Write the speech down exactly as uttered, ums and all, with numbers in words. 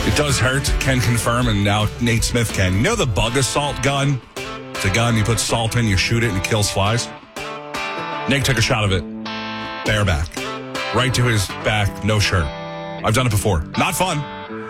It does hurt, can confirm, and now Nate Smith can. You know the bug assault gun? It's a gun, you put salt in, you shoot it, and it kills flies. Nick took a shot of it, bareback, right to his back, no shirt. I've done it before. Not fun.